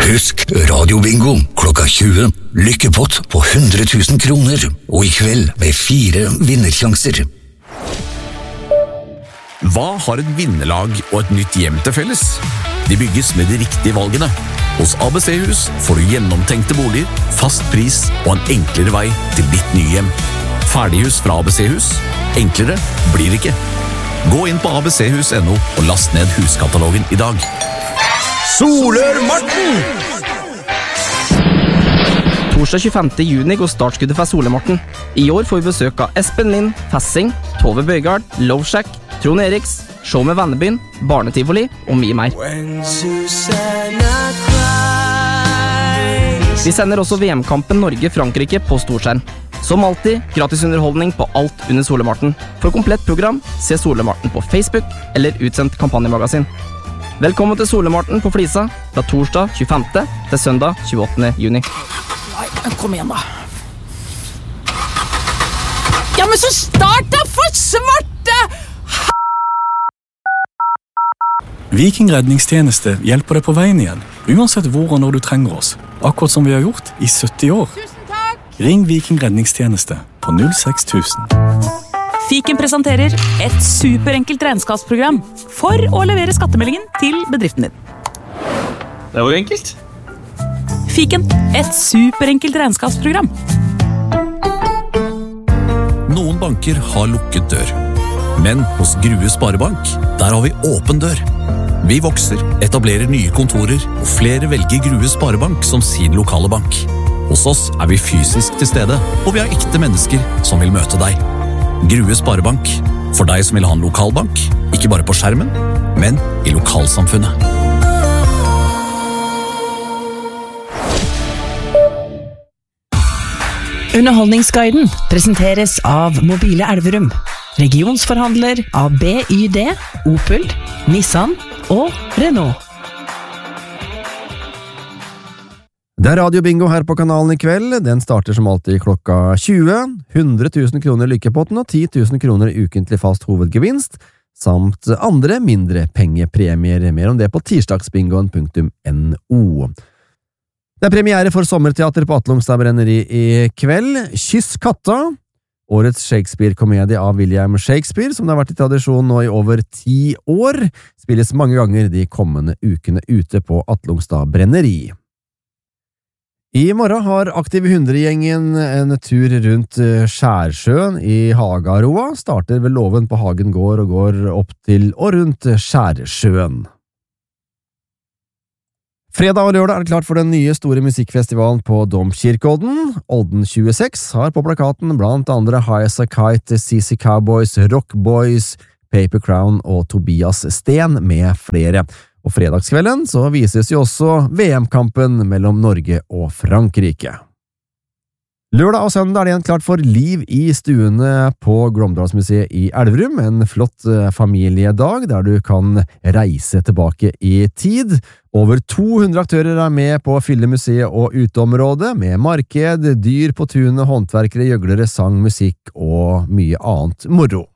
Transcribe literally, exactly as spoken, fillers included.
Husk Radio Bingo klokka tjue. Lykkepott på hundre tusen kroner. Og i kveld med fire vinnersjanser. Hva har et vinnerlag og et nytt hjem til felles? De bygges med de riktige valgene. Hos A B C-hus får du gjennomtenkte boliger, fast pris og en enklere vei til ditt nye hjem. Ferdighus fra A B C-hus. Enklere blir det ikke. Gå inn på a b c hus punktum no og last ned huskatalogen i dag. Solør-Marten! Torsdag tjuefemte juni går startskuddet for Solør-Marten. I år får vi besøk av Espen Lind, Fessing, Tove Bøygard, Loveshack, Trond Eriks, Show med Vennebyen, Barnetivoli og mye mer. Vi sender også V M-kampen Norge-Frankrike på storskjerm. Som alltid, gratis underholdning på alt under Solør-Marten. For komplett program, se Solør-Marten på Facebook eller utsendt kampanjemagasin. Velkommen til Solør-Marten på Flisa, fra torsdag tjuefemte til søndag tjueåttende juni. Nei, kom igjen da. Ja, men så start da for svarte! Viking redningstjeneste hjelper deg på veien igjen, uansett hvor og når du trenger oss. Akkurat som vi har gjort i sytti år. Tusen takk! Ring Viking redningstjeneste på null seks tusen. Fiken presenterer et superenkelt regnskapsprogram for å levere skattemeldingen til bedriften din. Det var jo enkelt. Fiken, et superenkelt regnskapsprogram. Noen banker har lukket dør. Men hos Grue Sparebank, der har vi åpen dør. Vi vokser, etablerer nye kontorer, og flere velger Grue Sparebank som sin lokale bank. Hos oss er vi fysisk til stede, og vi har ekte mennesker som vil møte deg. Grue Sparebank, for deg som vil ha en lokalbank, ikke bare på skjermen, men i lokalsamfunnet. Underholdningsguiden presenteres av Mobile Elverum, regionsforhandler av B Y D, Opel, Nissan og Renault. Det er Radio Bingo her på kanalen i kveld. Den starter som alltid klokka tjue. hundre tusen kroner lykkepotten og ti tusen kroner ukentlig fast hovedgevinst, samt andre mindre pengepremier. Mer om det på tirsdagsbingoen punktum no. Det er premiere for sommerteater på Atlungstad Brenneri i kveld. Kyss katta! Årets Shakespeare-komedie av William Shakespeare, som det har vært i tradisjon nå i over ti år, spilles mange ganger de kommende ukene ute på Atlungstad Brenneri. I morgen har Aktiv hundre-gjengen en tur rundt Skjærsjøen i Hagaroa, starter ved Låven på Hagen gård og går opp til og rundt Skjærsjøen. Fredag og lørdag er det klart for den nye store musikkfestivalen på Domkirkeodden. Olden tjueseks har på plakaten blant andre High as a Kite, C C Cowboys, Rock Boys, Paper Crown og Tobias Sten med flere. Og fredagskvelden så vises jo også V M-kampen mellom Norge og Frankrike. Lørdag og søndag er det igjen klart for liv i stuene på Glåmdalsmuseet i Elverum, en flott familiedag der du kan reise tilbake i tid. Over to hundre aktører er med på å fylle museet og uteområdet, med marked, dyr på tunet, håndverkere, gjøglere, sang, musikk og mye annet moro.